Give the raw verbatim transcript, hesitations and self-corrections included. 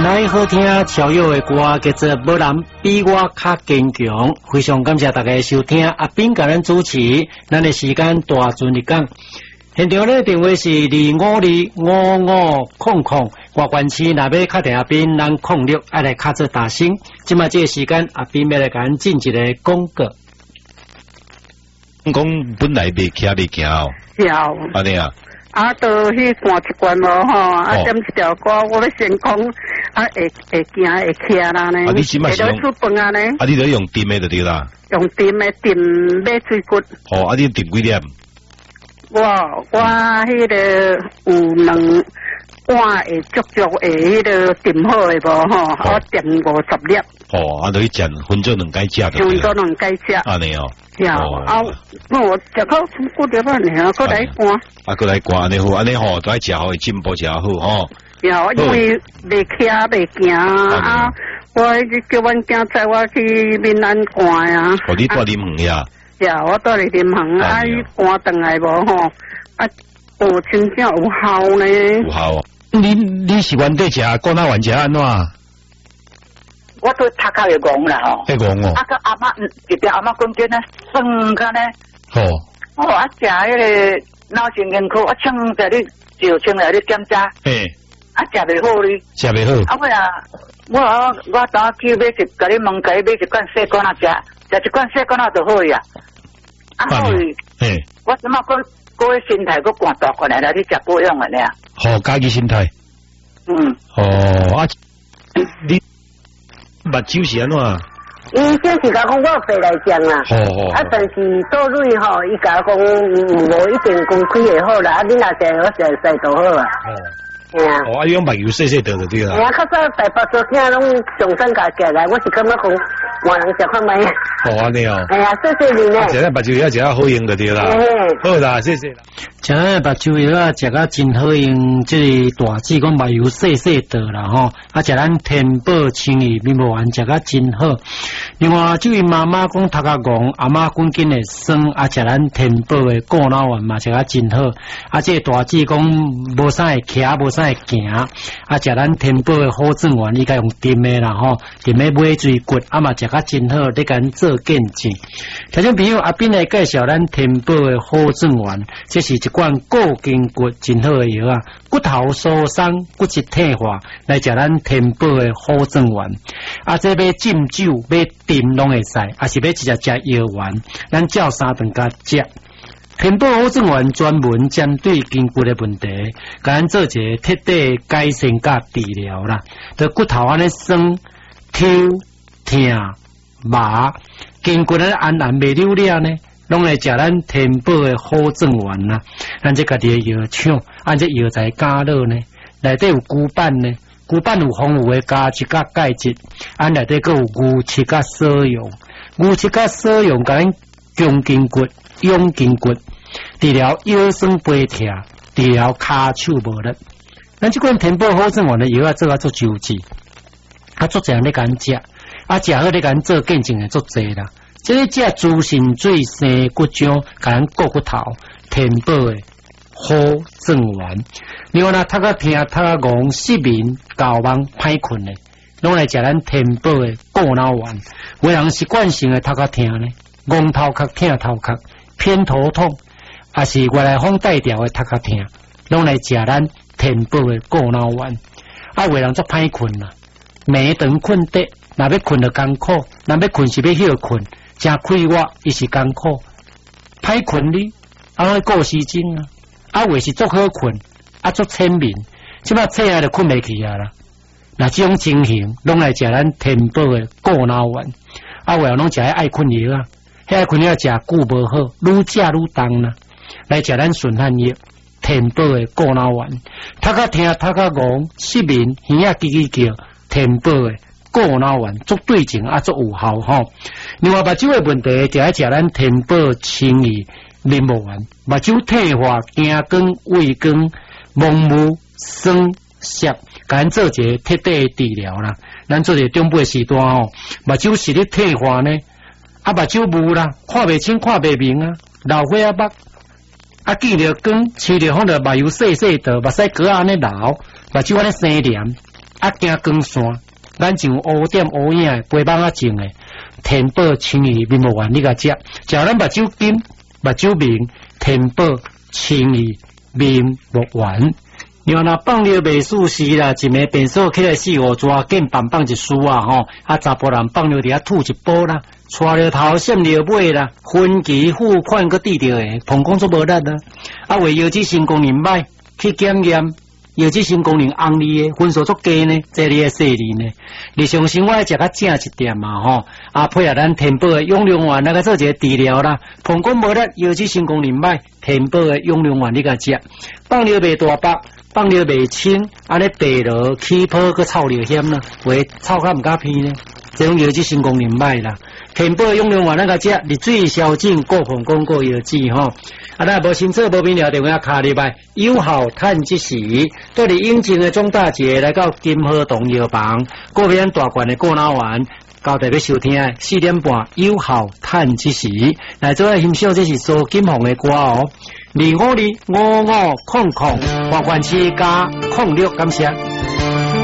来好听超越的歌，叫做《无人比我较坚强》。非常感谢大家收听，阿斌甲咱主持，咱的时间大准日讲。现场咧电话是二五二五五空空，外关市若要敲电阿斌，咱空六爱来敲做大声。即马这个时间，阿斌要来甲咱进一个广告。 讲本来袂徛袂行哦， 有安尼啊。 啊，都去看一关无吼，啊，点一条歌，我要先讲，啊，会会行会徛啦呢， 啊，你起码是用出饭啊呢， 啊，你得用电的就对啦， 用电的电买水骨。 哦，啊，你电几点？ 我我迄个有两碗会足足的迄个点好的无吼，我点五十粒。 哦，啊，就去食分做两解食就对啦。 分做两解食。 安尼哦。 有啊，我食到骨条啊，然后过来干。 啊，过来干安尼好，安尼吼，都爱食好，会进步食好吼。 有，因为袂徛袂行啊，我叫阮囝载我去闽南干啊。 哦，你住临门呀？ 呀，我住伫临门，啊，伊干转来无吼，啊，哦，真正有效呢。 有效。 你你是原底食过那丸食安怎？ 我都头壳会戆啦吼， 会戆哦。 啊个阿妈一条阿妈讲叫呢酸个呢， 好。 哦，啊食迄个脑神经科，啊请在你就请来你检查。 嘿。 啊食袂好哩。 食袂好。 啊我啊，我我当去买一，甲你问，甲你买一罐细管仔食，食一罐细管仔就好呀。啊好哩。嘿。我即马个个身体个肝大块来啦，你食保养个呢。 好，家己心态。 嗯。 哦，啊，你。目睭是安怎？ 伊这是甲讲我白来讲啦，啊，但是做蕊吼，伊甲讲无一定讲开会好啦，啊，你若食我食使就好啊。 哦，哦，啊，你用目睭细细得就对啦。 哎呀，较早大伯做囝拢上山家食来，我是感觉讲换人食看卖。 哦，安尼哦。 哎呀，谢谢你呢。 食咧目睭药食啊好用就对啦。好啦，谢谢啦。 食咧目睭药啊，食啊真好用，即个大姊讲目睭细细得啦吼，啊食咱天宝清怡面无丸食啊真好。另外，即位妈妈讲头壳戆，阿妈滚紧的酸，啊食咱天宝的过脑丸嘛食啊真好。啊，即个大姊讲无啥会徛，无啥会行，啊食咱天宝的好正丸，伊甲用甜的啦吼，甜的买水骨，啊嘛食啊真好，你甲咱做见证。听众朋友，阿斌来介绍咱天宝的好正丸，这是一罐固筋骨真好的药啊，骨头疏松、骨质退化，来食咱天宝的好正丸。啊，这要浸酒、要炖拢会使，啊是要直接食药丸，咱照三顿甲食。天宝好正丸专门针对筋骨的问题，甲咱做一个彻底改善甲治疗啦。对骨头安尼酸、抽、痛、麻，筋骨安安然袂溜了呢。拢来食咱天宝的好正丸啦，咱这家己的药厂，按这药材加热呢，内底有骨板呢，骨板有丰富的加质甲钙质，按内底佫有牛翅甲羧用，牛翅甲羧用甲咱强筋骨、养筋骨，治疗腰酸背痛，治疗骹手无力。咱这款天宝好正丸的药啊，做啊做救治，啊做这样咧敢食，啊食好咧敢做见证的做济啦。这个食猪肾水生骨浆，甲咱骨骨头天宝的好正丸。另外呢，头壳痛、头壳戆、失眠、搞梦、歹困的，拢来食咱天宝的过脑丸。有人习惯性的头壳痛呢，戆头壳、痛头壳、偏头痛，也是外来风带调的头壳痛，拢来食咱天宝的过脑丸。啊，有人足歹困啦，暝长困得，若要困就艰苦，若要困是要休困。真快活，伊是艰苦，歹困哩，啊，过时钟啊，啊，为是足好困，啊，足浅眠，即摆醒来就困袂去啊啦。那这种情形，拢来食咱天宝的过脑丸，啊，有人拢食爱困药啊，迄爱困药食久无好，愈食愈重啦。来食咱顺汉药，天宝的过脑丸，头壳痛、头壳戆、失眠、耳仔叽叽叫，天宝的。过脑丸足对症啊，足有效吼。另外目睭的问题，就爱食咱天宝清怡面膜丸，目睭退化、惊光、畏光、蒙目、酸涩，甲咱做一个彻底的治疗啦。咱做一个中部的时段吼，目睭是咧退化呢，啊目睭雾啦，看袂清、看袂明啊，老花啊目，啊见着光，吹着风着目睭细细的，目屎格安尼流，目睭安尼生黏。 啊行光线，咱像乌点乌影的肥蠓啊种的，天宝青鱼面目丸你甲食，食咱目睭金、目睭明，天宝青鱼面目丸。你话那放了袂输时啦，一暝变数起来四五抓紧棒棒一输啊吼，啊查甫人放了伫遐吐一波啦，带了头闪了尾啦，分期付款搁抵着诶，膀胱做无力啦，啊为腰子性功能歹，去检验。腰子性功能红利诶，分数足低呢，这里诶细腻呢。日常生活食较正一点嘛吼，啊配合咱天宝诶养龙丸那个做一个治疗啦，膀胱无力，腰子性功能歹，天宝诶养龙丸你甲食，放了袂大白。放了袂清，安尼白落起泡佮臭了险啦，为臭较毋敢偏呢。这种药剂性功能歹啦，天宝用量完那个食，热水消肿，过膀胱过药剂吼。啊，咱无清楚无明了，电话卡入来，友好探即时，对你应景的钟大节来到金河洞药房，过边大罐的过脑丸。交代要收听的四点半友好探即时，来做欣赏这是苏金红的歌哦。二五二五五空空，华冠七加空六，感谢。